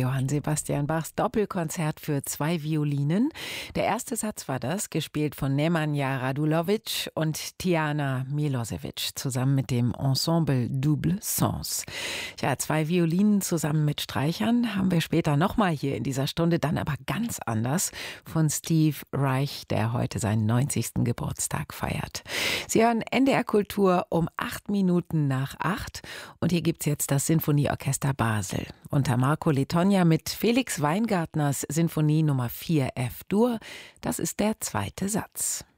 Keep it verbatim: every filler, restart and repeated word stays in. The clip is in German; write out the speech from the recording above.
Johann Sebastian Bachs Doppelkonzert für zwei Violinen. Der erste Satz war das, gespielt von Nemanja Radulovic und Tijana Milosevic zusammen mit dem Ensemble Double Sens. Ja, zwei Violinen zusammen mit Streichern haben wir später nochmal hier in dieser Stunde, dann aber ganz anders, von Steve Reich, der heute seinen neunzigsten Geburtstag feiert. Sie hören N D R Kultur um acht Minuten nach acht und hier gibt's jetzt das Sinfonieorchester Basel. Unter Marco Letogna mit Felix Weingartners Sinfonie Nummer vier F-Dur. Das ist der zweite Satz.